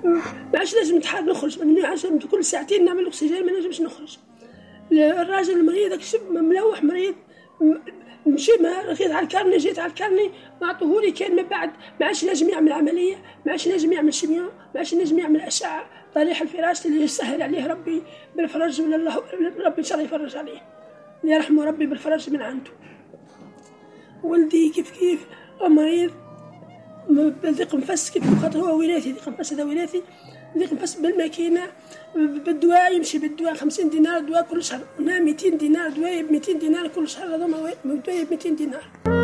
ما عادش لازم نتحرك نخرج، عشان كل ساعتين نعمل اكسجين ما نجمش نخرج. الراجل المريض داك الشاب ملوح مريض، مشي ما جيت على الكارني، جيت على الكارني ما عطوهولي، كان من بعد ما عادش نجم يعمل عمليه، ما عادش نجم يعمل شميون، ما عادش نجم يعمل اشعه، طريح الفراش اللي يسهل عليه ربي بالفرج، ولا الله ربي ان شاء الله يفرج عليه، يرحمه ربي بالفرج من عنده. ولدي كيف مريض بضيق نفس، كيف خاطر هو وراثي ضيق نفس، هذا وراثي ضيق نفس بالماكينه بالدواء، يمشي بالدواء 50 دينار دواء كل شهر، هنا 200 دينار دواء ب 200 دينار كل شهر، هذوما دواء ب 200 دينار.